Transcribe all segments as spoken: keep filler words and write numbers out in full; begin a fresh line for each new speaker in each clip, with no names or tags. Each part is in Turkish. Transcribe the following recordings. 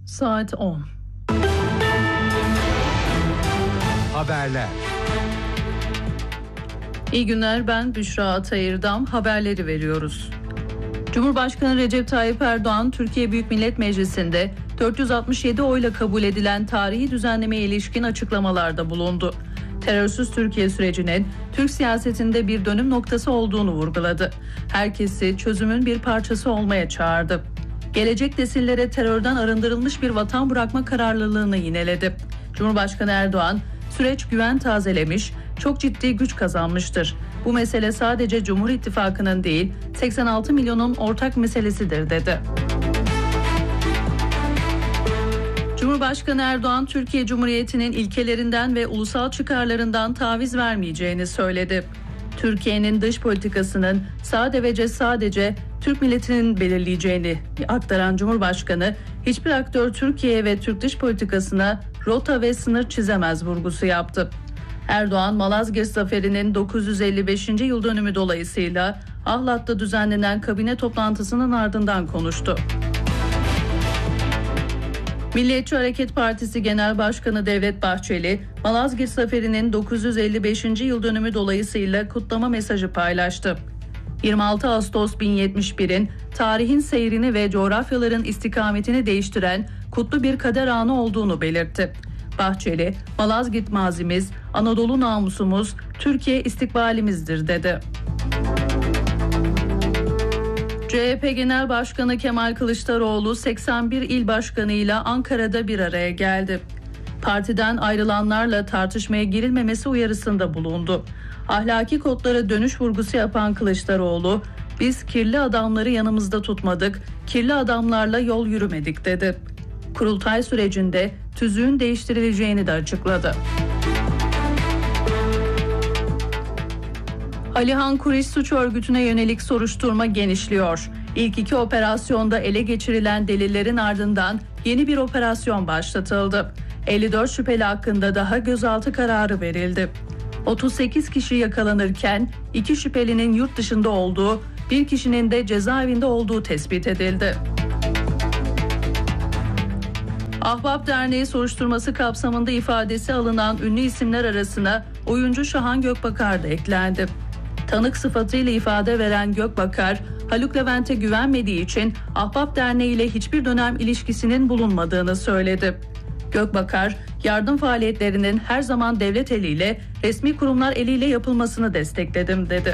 Saat on.
Haberler.
İyi günler, ben Büşra Atayırdam. Haberleri veriyoruz. Cumhurbaşkanı Recep Tayyip Erdoğan, Türkiye Büyük Millet Meclisi'nde dört yüz altmış yedi oyla kabul edilen tarihi düzenlemeye ilişkin açıklamalarda bulundu. Terörsüz Türkiye sürecinin Türk siyasetinde bir dönüm noktası olduğunu vurguladı. Herkesi çözümün bir parçası olmaya çağırdı. Gelecek nesillere terörden arındırılmış bir vatan bırakma kararlılığını yineledi. Cumhurbaşkanı Erdoğan, süreç güven tazelemiş, çok ciddi güç kazanmıştır. Bu mesele sadece Cumhur İttifakı'nın değil, seksen altı milyonun ortak meselesidir dedi. Cumhurbaşkanı Erdoğan, Türkiye Cumhuriyeti'nin ilkelerinden ve ulusal çıkarlarından taviz vermeyeceğini söyledi. Türkiye'nin dış politikasının sadece ve sadece Türk milletinin belirleyeceğini aktaran Cumhurbaşkanı, hiçbir aktör Türkiye ve Türk dış politikasına rota ve sınır çizemez vurgusu yaptı. Erdoğan, Malazgirt Zaferi'nin dokuz yüz elli beşinci yıl dönümü dolayısıyla Ahlat'ta düzenlenen kabine toplantısının ardından konuştu. Milliyetçi Hareket Partisi Genel Başkanı Devlet Bahçeli, Malazgirt Zaferi'nin dokuz yüz elli beşinci yıl dönümü dolayısıyla kutlama mesajı paylaştı. yirmi altı Ağustos bin yetmiş bir'in tarihin seyrini ve coğrafyaların istikametini değiştiren kutlu bir kader anı olduğunu belirtti. Bahçeli, Malazgirt mazimiz, Anadolu namusumuz, Türkiye istikbalimizdir dedi. C H P Genel Başkanı Kemal Kılıçdaroğlu seksen bir il başkanıyla Ankara'da bir araya geldi. Partiden ayrılanlarla tartışmaya girilmemesi uyarısında bulundu. Ahlaki kodlara dönüş vurgusu yapan Kılıçdaroğlu, "Biz kirli adamları yanımızda tutmadık, kirli adamlarla yol yürümedik" dedi. Kurultay sürecinde tüzüğün değiştirileceğini de açıkladı. Alihan Kuriş suç örgütüne yönelik soruşturma genişliyor. İlk iki operasyonda ele geçirilen delillerin ardından yeni bir operasyon başlatıldı. elli dört şüpheli hakkında daha gözaltı kararı verildi. otuz sekiz kişi yakalanırken iki şüphelinin yurt dışında olduğu, bir kişinin de cezaevinde olduğu tespit edildi. Ahbap Derneği soruşturması kapsamında ifadesi alınan ünlü isimler arasına oyuncu Şahan Gökbakar da eklendi. Tanık sıfatıyla ifade veren Gökbakar, Haluk Levent'e güvenmediği için Ahbap Derneği ile hiçbir dönem ilişkisinin bulunmadığını söyledi. Gökbakar, yardım faaliyetlerinin her zaman devlet eliyle, resmi kurumlar eliyle yapılmasını destekledim dedi.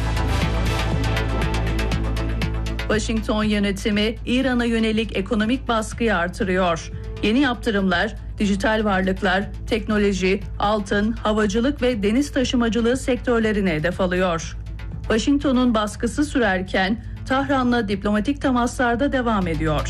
Washington yönetimi İran'a yönelik ekonomik baskıyı artırıyor. Yeni yaptırımlar, dijital varlıklar, teknoloji, altın, havacılık ve deniz taşımacılığı sektörlerine hedef alıyor. Washington'un baskısı sürerken Tahran'la diplomatik temaslarda devam ediyor.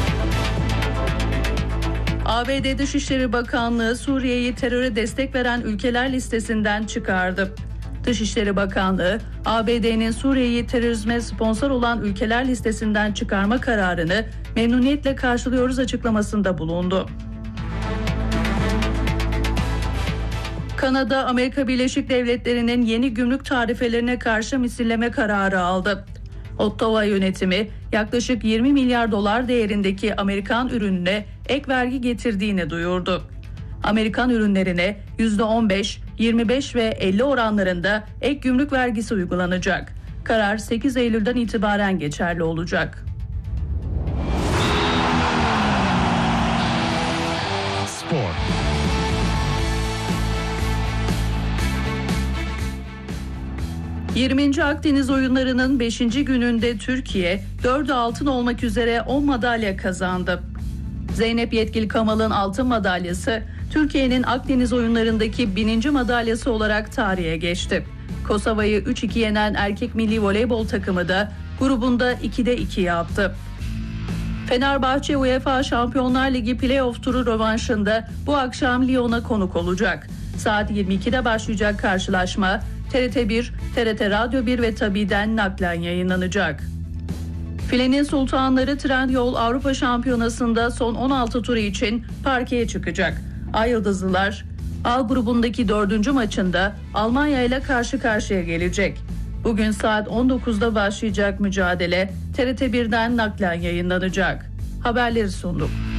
A B D Dışişleri Bakanlığı Suriye'yi teröre destek veren ülkeler listesinden çıkardı. Dışişleri Bakanlığı, A B D'nin Suriye'yi terörizme sponsor olan ülkeler listesinden çıkarma kararını memnuniyetle karşılıyoruz açıklamasında bulundu. Kanada, Amerika Birleşik Devletleri'nin yeni gümrük tarifelerine karşı misilleme kararı aldı. Ottawa yönetimi yaklaşık yirmi milyar dolar değerindeki Amerikan ürününe ek vergi getirdiğini duyurdu. Amerikan ürünlerine yüzde on beş, yirmi beş ve elli oranlarında ek gümrük vergisi uygulanacak. Karar sekiz Eylül'den itibaren geçerli olacak.
Spor.
yirminci Akdeniz Oyunları'nın beşinci gününde Türkiye dördü altın olmak üzere on madalya kazandı. Zeynep Yetkili Kamal'ın altın madalyası Türkiye'nin Akdeniz Oyunları'ndaki bininci madalyası olarak tarihe geçti. Kosova'yı üç iki yenen erkek milli voleybol takımı da grubunda ikide iki yaptı. Fenerbahçe UEFA Şampiyonlar Ligi Playoff turu rövanşında bu akşam Lyon'a konuk olacak. Saat yirmi ikide başlayacak karşılaşma T R T bir, T R T Radyo bir ve Tabi'den naklen yayınlanacak. Filenin Sultanları Trendyol Avrupa Şampiyonası'nda son on altı turu için parkeye çıkacak. Ay Yıldızlılar A grubundaki dördüncü maçında Almanya ile karşı karşıya gelecek. Bugün saat on dokuzda başlayacak mücadele T R T bir'den naklen yayınlanacak. Haberleri sunduk.